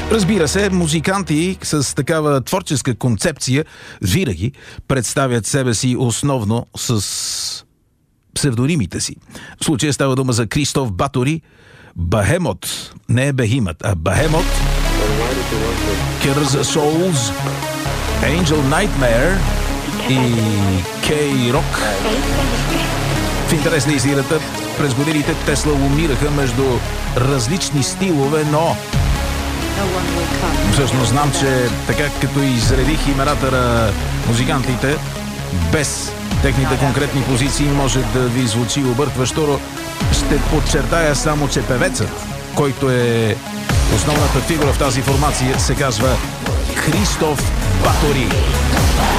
Разбира се, музиканти с такава творческа концепция винаги представят себе си основно с псевдонимите си. В случая става дума за Кристоф Батори, Бехемот, не е Бехимът, а Бехемот, Killers Souls, Angel Nightmare и K-Rock. В интерес на истината, през годините те слаломираха между различни стилове, но всъщност знам, че така като изредих имената на музикантите, без техните конкретни позиции може да ви звучи объркващо. Ще подчертая само, че певецът, който е основната фигура в тази формация, се казва Кристоф Батори.